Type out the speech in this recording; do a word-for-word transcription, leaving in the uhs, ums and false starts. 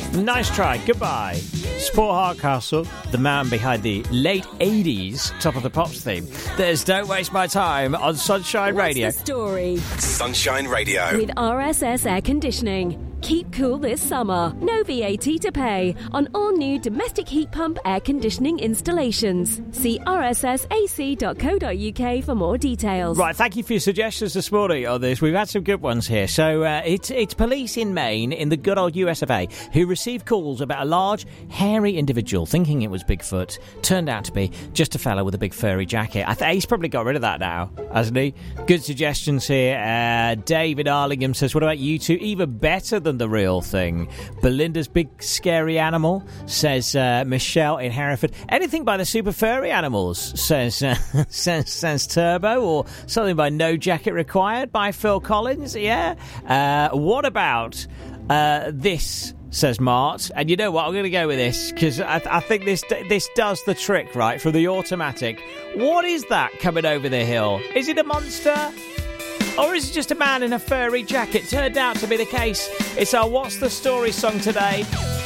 Nice try. Goodbye. Sport Hardcastle, the man behind the late eighties Top of the Pops theme. There's Don't Waste My Time on Sunshine What's Radio. the story? Sunshine Radio. With R S S Air Conditioning. Keep cool this summer. No V A T to pay on all new domestic heat pump air conditioning installations. See r s s a c dot co dot u k for more details. Right, thank you for your suggestions this morning on this. We've had some good ones here. So uh, it's it's police in Maine, in the good old U S of A, who received calls about a large, hairy individual thinking it was Bigfoot. Turned out to be just a fella with a big furry jacket. I think he's probably got rid of that now, hasn't he? Good suggestions here. Uh, David Arlingham says, what about you two? Even better than the real thing. Belinda's big scary animal, says uh, Michelle in Hereford. Anything by the super furry animals, says, uh, says says Turbo, or something by No Jacket Required by Phil Collins. Yeah. Uh, what about uh, this? Says Mart. And you know what? I'm going to go with this because I, th- I think this this does the trick, right? From the automatic. What is that coming over the hill? Is it a monster? Or is it just a man in a furry jacket? Turned out to be the case. It's our What's the Story song today.